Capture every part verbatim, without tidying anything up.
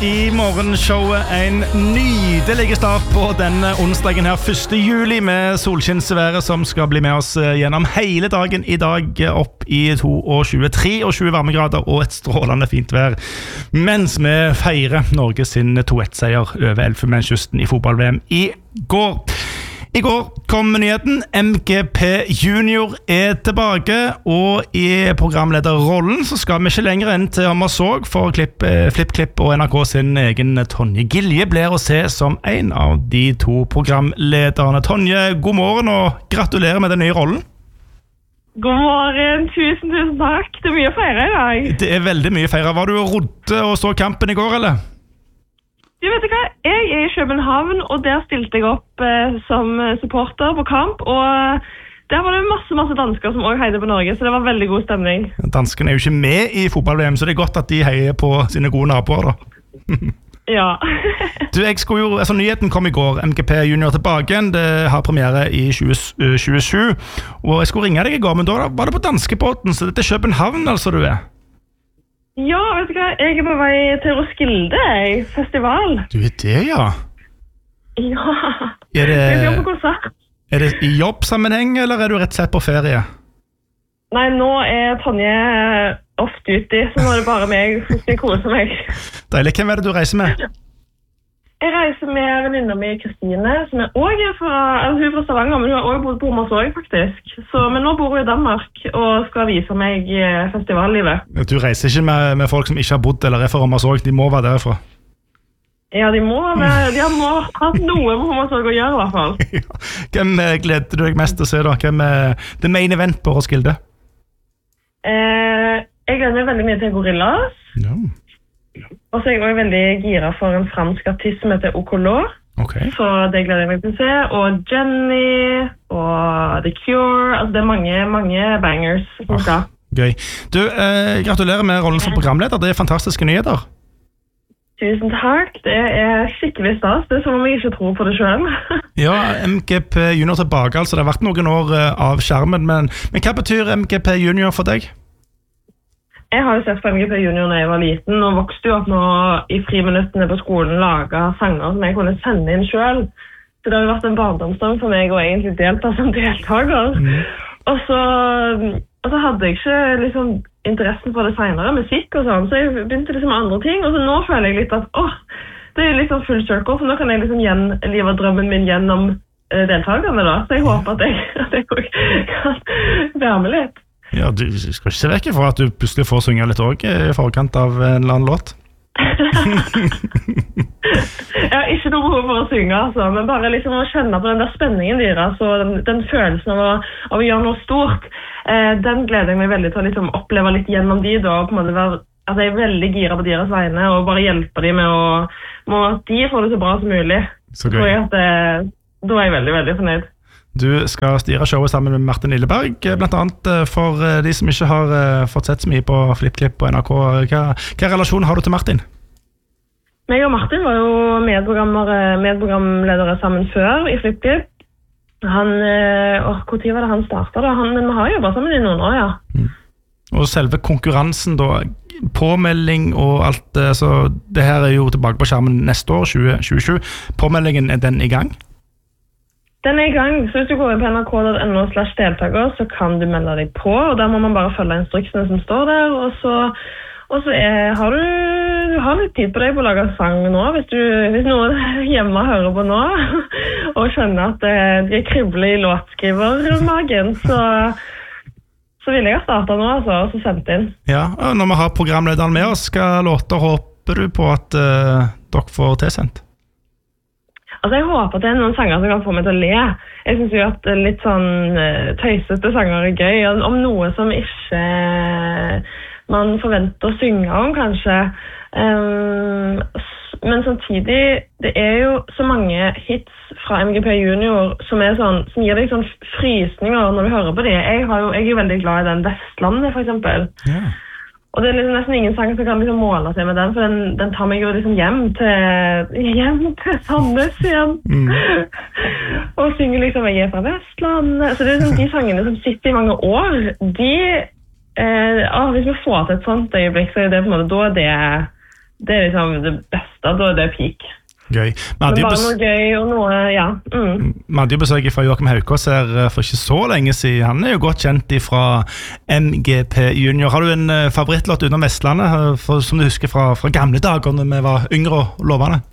I morgenshowet en nydelig start på denne onsdagen her, første juli, med solskinnsværet som skal bli med oss gjennom hele dagen i dag, opp i tjue-tre og tjue varmegrader og et strålende fint vær, mens vi feirer Norge sin to ett-seier over Elfenbenskysten i fotball-V M i går. I går kom nyheten, M G P Junior er tilbake, og i programlederrollen så skal vi ikke lenger enn til Amarsog for Klipp, FlippKlipp og N R K sin egen Tonje Gilje blir å se som en av de to programlederne. Tonje, god morgen og gratulerer med den nye rollen. God morgen, tusen, tusen takk. Det er mye å feire i dag. Det er veldig mye å feire. Var du og rodde og så kampen i går, eller? Du vet hva, jeg er i København, og der stilte jeg opp eh, som supporter på kamp, og der var det masse, masse dansker som også heide på Norge, så det var veldig god stemning. Danskene er jo ikke med i fotball-V M, så det er godt at de heier på sine gode naboer da. Ja. Du, jeg skulle jo, altså nyheten kom i går, M G P Junior tilbake igjen, det har premiere i tjue tjuesju, og jeg skulle ringe deg i går, men da var det på danskebåten, så dette er København altså du er. Ja, vet du hva, jeg er på vei til Roskilde, jeg, festival. Du er det, ja? Ja, er det, jeg skal på konsert. Er det i jobbsammenheng, eller er du rett og slett på ferie? Nei, nå er Tonje ofte ute, så nå er det bare meg som skal kose meg. Deilig, hvem er det du reiser med? Jeg reiser med venninna mi Kristine, som er også fra, altså hun er fra Stavanger, men hun har også bodd på Amarsog faktisk. Så, men nå bor hun i Danmark og skal vise meg festivallivet. Du reiser ikke med, med folk som ikke har bodd eller er fra Amarsog, de må være derfra. Ja, de må, de har må hatt noe med Amarsog å gjøre i hvert fall. Ja. Hvem gleder du deg mest til å se da? Hvem er det main event på Roskilde? Eh, jeg gleder meg veldig mye til Gorillas. Ja. Og så er jeg også veldig gira for en fransk artist som heter Okolo. Okay. Så det gleder jeg meg til å se. Og Jenny, og The Cure. Altså det er mange, mange bangers som oh, skal. Gøy. Du, eh, gratulerer med rollen som programleder. Det er fantastiske nyheter. Tusen takk. Det er skikkelig stas. Det er som om jeg ikke tror på det selv. Ja, M G P Junior tilbake. Altså, det har vært noen år av skjermen, men, men hva betyr M G P Junior for deg? Jeg har jo sett på M G P Junior når jeg var liten, og vokste jo opp nå i friminuttene på skolen, laget sanger som jeg kunne sende inn selv. Så det har jo vært en barndomsdrøm for meg å egentlig delta som deltaker. Mm. Og, så, og så hadde jeg ikke liksom, interessen for det senere, musikk og sånn, så jeg begynte liksom andre ting. Og så nå føler jeg litt at åh, det er liksom full circle, for nå kan jeg liksom gjenlive drømmen min gjennom uh, deltakerne da. Så jeg håper at jeg, at jeg kan være med litt. Ja, du skal ikke se vekk for at du plutselig får synge litt også i forkant av en eller annen låt. Jeg har ikke noe behov for å synge, altså, men bare liksom å kjenne på den der spenningen deres, og den, den følelsen av å, av å gjøre noe stort, eh, den gleder jeg meg veldig til å liksom, oppleve litt gjennom de, da, og på en måte være, at jeg er veldig gira på deres vegne, og bare hjelpe dem med, å, med at de får det så bra som mulig. Så gøy. At, eh, da er jeg veldig, veldig fornøyd. Du skal styre showet sammen med Martin Lilleberg, blant annet for de som ikke har fått sett så mye på FlippKlipp og N R K. Hva, hva relasjon har du til Martin? Meg og Martin var jo medprogramledere sammen før i FlippKlipp. Han, åh, hvor tid var det han startet da? Han, men vi har jobbet sammen i noen år, ja. Mm. Og selve konkurransen da, påmelding og alt, så det her er jo tilbake på skjermen neste år, tjue tjuesju. Påmeldingen, er den i gang? Den er i gang, så hvis du går inn på nrk punktum no slash deltaker, så kan du melde deg på, og der må man bare følge instruksene som står der, og så, og så er, har du, du har litt tid på deg på å lage sang nå, hvis, du, hvis noen hjemme hører på nå, og skjønner at de er kribler i låtskrivermagen, så, så vil jeg ha startet nå, altså, og så sendt inn. Ja, og når vi har programlederen med oss, hva låter håper du på at uh, dere får tilsendt? Altså, jeg håper at det er noen sanger som kan få meg til å le. Jeg synes jo at litt sånn uh, tøysete sanger er gøy, om noe som ikke man forventer å synge om, kanskje. Um, men samtidig, det er jo så mange hits fra M G P Junior som, er sånn, som gir deg sånn frysninger når du hører på det. Jeg, har jo, jeg er jo veldig glad i den Vestlandet, for eksempel. Yeah. Og det er liksom nesten ingen sang som kan liksom måle seg med den, for den, den tar meg jo liksom hjem til, hjem til Sandnes igjen. Mm. Og synger liksom «Jeg er fra Vestlandet». Så det er liksom de sangene som sitter i mange år, de, eh, ah, hvis vi får til et sånt øyeblikk, så er det på en måte, da er det, det er liksom det beste, da er det peak. Gøy. Men bare noe gøy og noe, ja. Mm. Vi hadde jo besøk fra Joakim Haukås her for ikke så lenge siden. Han er jo godt kjent fra M G P Junior. Har du en favorittlåt utenom Vestlandet, for, som du husker fra, fra gamle dager når vi var yngre og lovende?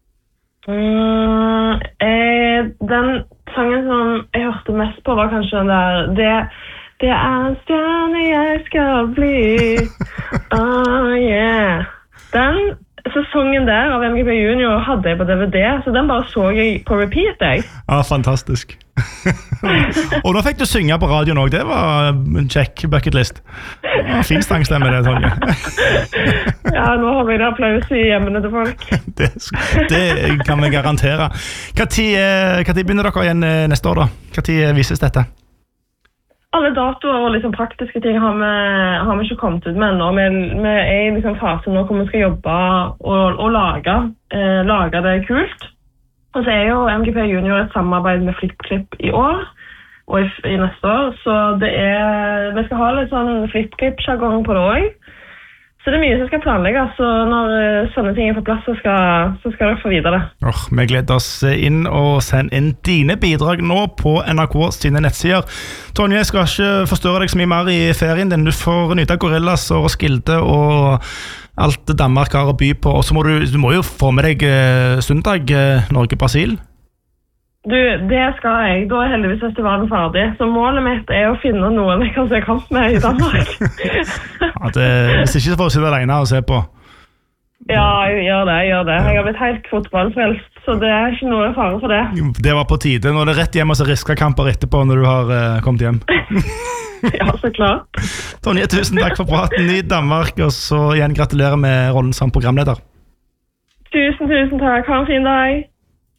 Mm, eh, den sangen som jeg hørte mest på var kanskje den der Det, det er en stjerne jeg skal bli. Oh yeah. Den sesongen der av M G P Junior hadde jeg på D V D, så den bare så jeg på repeat, jeg. Ja, fantastisk. Og nå fikk du synge på radioen også, det var en check bucketlist. Ja, fin stangstemme det, Tonje. Ja, nå har vi det applaus i hjemmene til folk. Det, det kan vi garantere. Hva tid, hva tid begynner dere igjen neste år da? Hva tid vises dette? Alle datoer og liksom praktiske ting har vi, har vi ikke kommet ut med ennå. Vi, vi er i liksom fasen nå hvor vi skal jobbe og, og lage, eh, lage det kult. Og så er jo M G P Junior et samarbeid med FlippKlipp i år og i, i neste år. Så det er, vi skal ha litt sånn FlippKlipp-jargong på det også. Så det er mye som skal planlegges, så når uh, sånne ting er på plass, så skal, så skal dere få vite det. Oh, vi gleder oss inn og send inn dine bidrag nå på N R K sine nettsider. Tonje, jeg skal ikke forstørre deg så mye mer i ferien din. Du får nyte av Gorillas og Roskilde og alt Danmark har å by på. Og så må du, du må jo få med deg uh, søndag uh, Norge-Brasil. Du, det skal jeg. Da er heldigvis festivalen ferdig. Så målet mitt er å finne noen jeg kan se kamp med i Danmark. Ja, det, hvis ikke så får du sitte alene og se på. Ja, jeg gjør det, jeg gjør det. Jeg har blitt helt fotballfrelst, så det er ikke noe fare for det. Det var på tide. Nå er det rett hjem og så risker-kamper etterpå når du har uh, kommet hjem. Ja, så klart. Tonje, tusen takk for praten i Danmark, og så igjen gratulerer med rollen som programleder. Tusen, tusen takk. Ha en fin dag.